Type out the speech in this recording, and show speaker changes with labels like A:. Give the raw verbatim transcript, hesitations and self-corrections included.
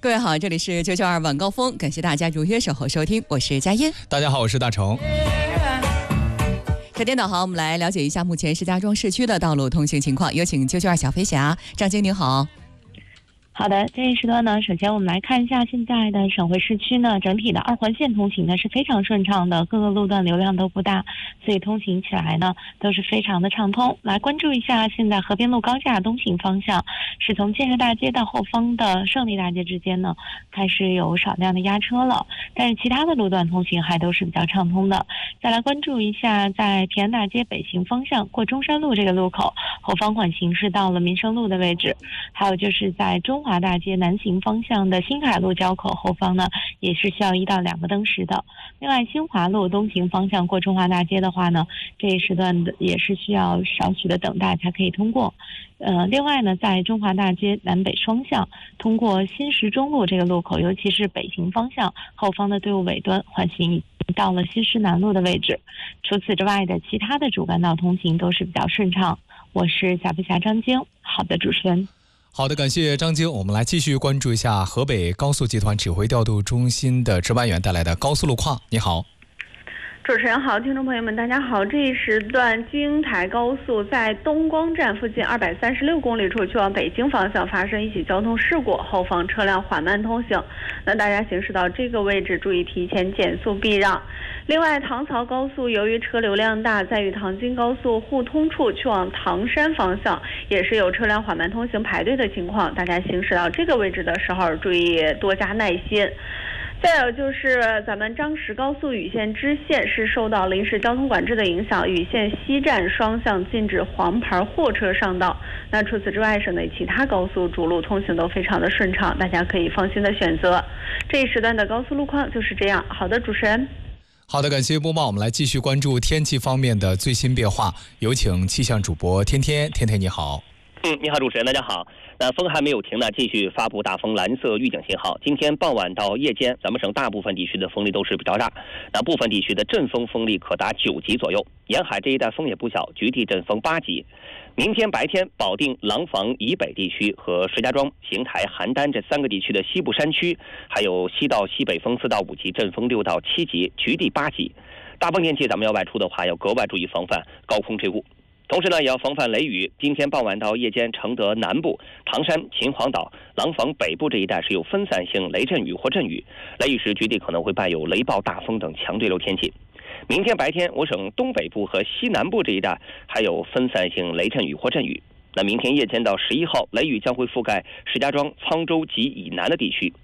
A: 各位好，这里是九九二晚高峰，感谢大家如约守候收听，我是佳音。
B: 大家好，我是大成。
A: 车天导航，我们来了解一下目前石家庄市区的道路通行情况。有请九九二小飞侠张晶，您好。
C: 好的，这一时段呢，首先我们来看一下现在的省会市区呢，整体的二环线通行呢是非常顺畅的，各个路段流量都不大，所以通行起来呢都是非常的畅通。来关注一下现在河边路高架东行方向，是从建设大街到后方的胜利大街之间呢开始有少量的压车了，但是其他的路段通行还都是比较畅通的。再来关注一下在平安大街北行方向过中山路这个路口，后方缓行是到了民生路的位置，还有就是在中华大街南行方向的新海路交口后方呢，也是需要一到两个灯时的。另外，新华路东行方向过中华大街的话呢，这一时段的也是需要少许的等待才可以通过。呃，另外呢，在中华大街南北双向通过新石中路这个路口，尤其是北行方向后方的队伍尾端缓行已经到了新石南路的位置。除此之外的其他的主干道通行都是比较顺畅。我是小飞侠张晶。好的，主持人。
B: 好的，感谢张晶。我们来继续关注一下河北高速集团指挥调度中心的值班员带来的高速路况。你好。
D: 主持人好，听众朋友们大家好。这一时段京台高速在东光站附近二百三十六公里处去往北京方向发生一起交通事故，后方车辆缓慢通行，那大家行驶到这个位置注意提前减速避让。另外，唐曹高速由于车流量大，在与唐京高速互通处去往唐山方向也是有车辆缓慢通行排队的情况，大家行驶到这个位置的时候注意多加耐心。再有就是咱们张石高速禹县支线是受到临时交通管制的影响，禹县西站双向禁止黄牌货车上道。那除此之外，省内其他高速主路通行都非常的顺畅，大家可以放心的选择。这一时段的高速路况就是这样。好的，主持人。
B: 好的，感谢播报。我们来继续关注天气方面的最新变化。有请气象主播天天。天天你好。
E: 嗯，你好，主持人，大家好。那风还没有停呢，继续发布大风蓝色预警信号。今天傍晚到夜间，咱们省大部分地区的风力都是比较大，那部分地区的阵风风力可达九级左右，沿海这一带风也不小，局地阵风八级。明天白天，保定、廊坊以北地区和石家庄、邢台、邯郸这三个地区的西部山区，还有西到西北风四到五级，阵风六到七级，局地八级。大风天气，咱们要外出的话，要格外注意防范高空坠物。同时呢，也要防范雷雨。今天傍晚到夜间，承德南部、唐山、秦皇岛、廊坊北部这一带是有分散性雷阵雨或阵雨，雷雨时局地可能会伴有雷暴、大风等强对流天气。明天白天，我省东北部和西南部这一带还有分散性雷阵雨或阵雨。那明天夜间到十一号，雷雨将会覆盖石家庄、沧州及以南的地区，